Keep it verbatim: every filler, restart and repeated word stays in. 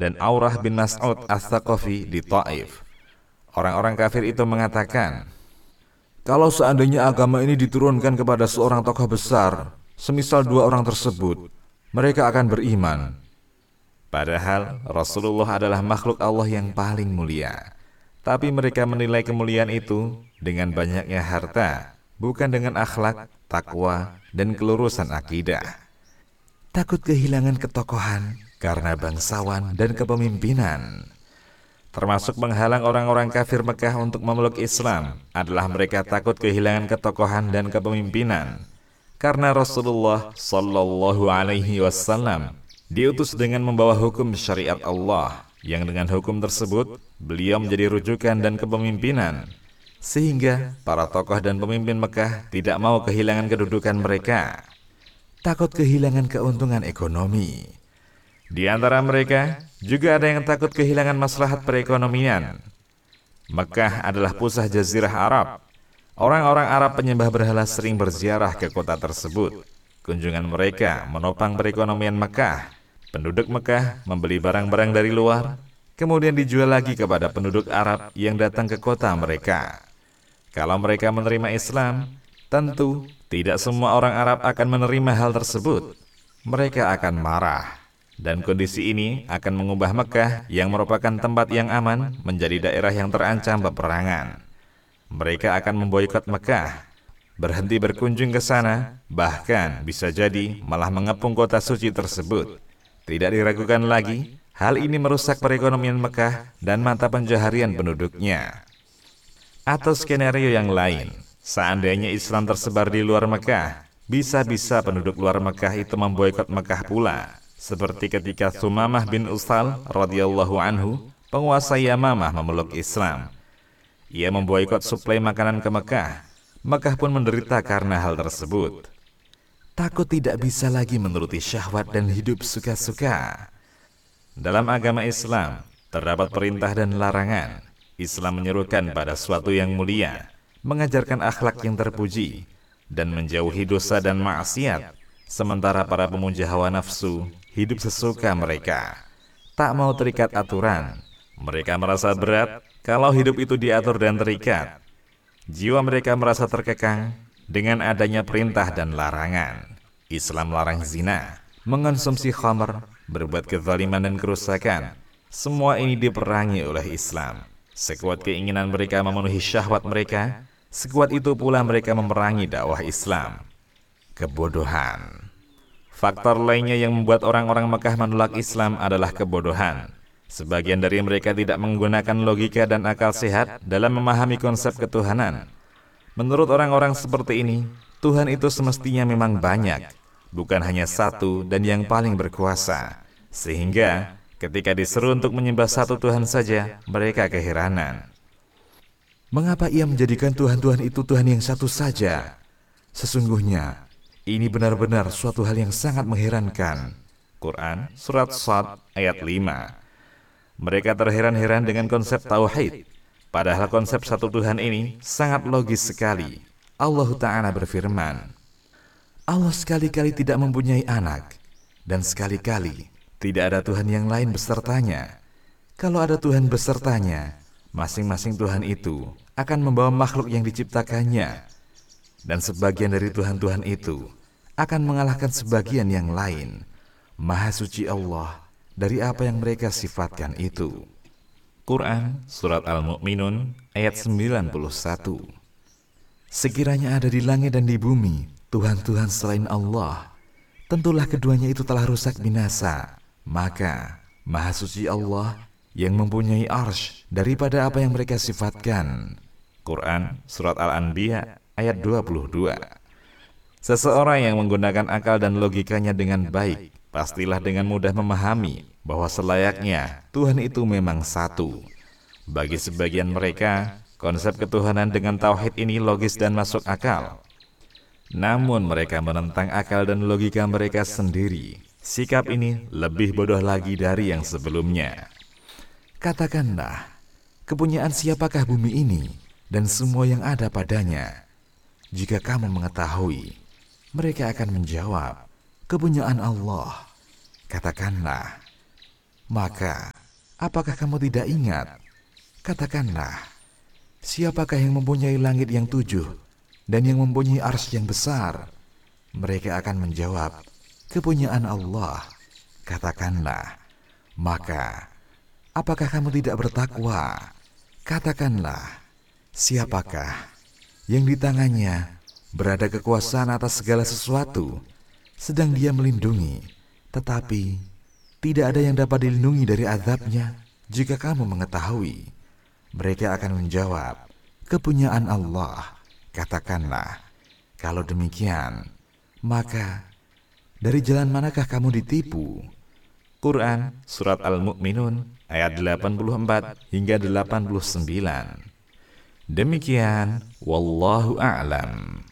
dan Aurah bin Mas'ud Ats-Tsaqafi di Taif. Orang-orang kafir itu mengatakan, kalau seandainya agama ini diturunkan kepada seorang tokoh besar, semisal dua orang tersebut, mereka akan beriman. Padahal Rasulullah adalah makhluk Allah yang paling mulia. Tapi mereka menilai kemuliaan itu dengan banyaknya harta, bukan dengan akhlak, takwa, dan kelurusan akidah. Takut kehilangan ketokohan karena bangsawan dan kepemimpinan. Termasuk menghalang orang-orang kafir Mekah untuk memeluk Islam adalah mereka takut kehilangan ketokohan dan kepemimpinan. Karena Rasulullah Sallallahu Alaihi Wasallam diutus dengan membawa hukum syariat Allah, yang dengan hukum tersebut beliau menjadi rujukan dan kepemimpinan, sehingga para tokoh dan pemimpin Mekah tidak mau kehilangan kedudukan mereka. Takut kehilangan keuntungan ekonomi. Di antara mereka juga ada yang takut kehilangan maslahat perekonomian. Mekah adalah pusat jazirah Arab. Orang-orang Arab penyembah berhala sering berziarah ke kota tersebut. Kunjungan mereka menopang perekonomian Mekah. Penduduk Mekah membeli barang-barang dari luar, kemudian dijual lagi kepada penduduk Arab yang datang ke kota mereka. Kalau mereka menerima Islam, tentu tidak semua orang Arab akan menerima hal tersebut. Mereka akan marah. Dan kondisi ini akan mengubah Mekah yang merupakan tempat yang aman menjadi daerah yang terancam peperangan. Mereka akan memboikot Mekah, berhenti berkunjung ke sana, bahkan bisa jadi malah mengepung kota suci tersebut. Tidak diragukan lagi, hal ini merusak perekonomian Mekah dan mata pencaharian penduduknya. Atau skenario yang lain, seandainya Islam tersebar di luar Mekah, bisa-bisa penduduk luar Mekah itu memboikot Mekah pula. Seperti ketika Sumamah bin Usal radhiyallahu anhu, penguasa Yamamah memeluk Islam. Ia memboikot suplai makanan ke Mekah. Mekah pun menderita karena hal tersebut. Takut tidak bisa lagi menuruti syahwat dan hidup suka-suka. Dalam agama Islam, terdapat perintah dan larangan. Islam menyerukan pada suatu yang mulia, mengajarkan akhlak yang terpuji, dan menjauhi dosa dan maksiat. Sementara para pemuja hawa nafsu hidup sesuka mereka, tak mau terikat aturan. Mereka merasa berat kalau hidup itu diatur dan terikat. Jiwa mereka merasa terkekang dengan adanya perintah dan larangan. Islam larang zina, mengonsumsi khamr, berbuat kezaliman dan kerusakan. Semua ini diperangi oleh Islam. Sekuat keinginan mereka memenuhi syahwat mereka, sekuat itu pula mereka memerangi dakwah Islam. Kebodohan. Faktor lainnya yang membuat orang-orang Mekah menolak Islam adalah kebodohan. Sebagian dari mereka tidak menggunakan logika dan akal sehat dalam memahami konsep ketuhanan. Menurut orang-orang seperti ini, Tuhan itu semestinya memang banyak, bukan hanya satu dan yang paling berkuasa. Sehingga ketika diseru untuk menyembah satu Tuhan saja, mereka keheranan. Mengapa ia menjadikan Tuhan-Tuhan itu Tuhan yang satu saja? Sesungguhnya ini benar-benar suatu hal yang sangat mengherankan. Quran Surat Shad ayat lima. Mereka terheran-heran dengan konsep tauhid. Padahal konsep satu Tuhan ini sangat logis sekali. Allah Ta'ala berfirman, Allah sekali-kali tidak mempunyai anak, dan sekali-kali tidak ada Tuhan yang lain besertanya. Kalau ada Tuhan besertanya, masing-masing Tuhan itu akan membawa makhluk yang diciptakannya. Dan sebagian dari Tuhan-Tuhan itu akan mengalahkan sebagian yang lain. Maha suci Allah dari apa yang mereka sifatkan itu. Quran Surat Al-Mu'minun ayat sembilan puluh satu. Sekiranya ada di langit dan di bumi Tuhan-Tuhan selain Allah, tentulah keduanya itu telah rusak binasa. Maka Maha suci Allah yang mempunyai arsy daripada apa yang mereka sifatkan. Quran Surat Al-Anbiya ayat dua puluh dua. Seseorang yang menggunakan akal dan logikanya dengan baik, pastilah dengan mudah memahami bahwa selayaknya Tuhan itu memang satu. Bagi sebagian mereka, konsep ketuhanan dengan tauhid ini logis dan masuk akal. Namun mereka menentang akal dan logika mereka sendiri. Sikap ini lebih bodoh lagi dari yang sebelumnya. Katakanlah, kepunyaan siapakah bumi ini dan semua yang ada padanya? Jika kamu mengetahui, mereka akan menjawab, kepunyaan Allah. Katakanlah, Maka, apakah kamu tidak ingat? Katakanlah, siapakah yang mempunyai langit yang tujuh dan yang mempunyai arsy yang besar? Mereka akan menjawab, kepunyaan Allah. Katakanlah, maka, apakah kamu tidak bertakwa? Katakanlah, siapakah yang di tangannya berada kekuasaan atas segala sesuatu, sedang dia melindungi, tetapi tidak ada yang dapat dilindungi dari azabnya? Jika kamu mengetahui, mereka akan menjawab, kepunyaan Allah. Katakanlah, kalau demikian, maka dari jalan manakah kamu ditipu? Quran Surat Al-Mu'minun ayat delapan puluh empat hingga delapan puluh sembilan. Demikian, wallahu a'lam.